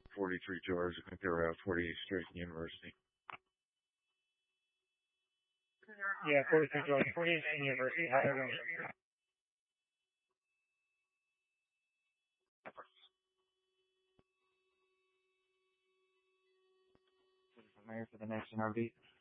43 George. I think they were at 48th Street University. Yeah, 43 George, 48th Street University. How are you? Mayor for the next NRV.